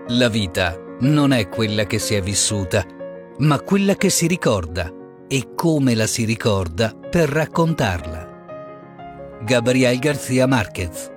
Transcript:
La vita non è quella che si è vissuta, ma quella che si ricorda e come la si ricorda per raccontarla. Gabriel García Márquez.